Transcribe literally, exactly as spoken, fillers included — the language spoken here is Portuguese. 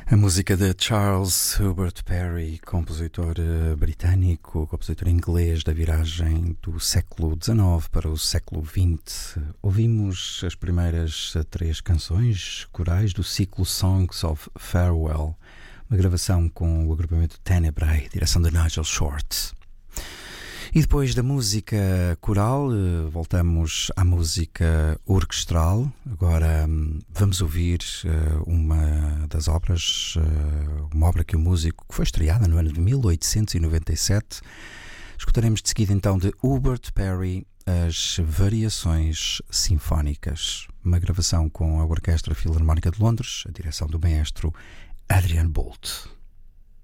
A música de Charles Hubert Parry, compositor britânico, compositor inglês da viragem do século dezenove para o século vinte. Ouvimos as primeiras três canções corais do ciclo Songs of Farewell, uma gravação com o agrupamento Tenebrae, direção de Nigel Short. E depois da música coral, voltamos à música orquestral. Agora vamos ouvir uma das obras, uma obra que o músico, que foi estreada no ano de mil oitocentos e noventa e sete. Escutaremos de seguida então de Hubert Parry as Variações Sinfónicas, uma gravação com a Orquestra Filarmónica de Londres, a direção do maestro Adrian Boult.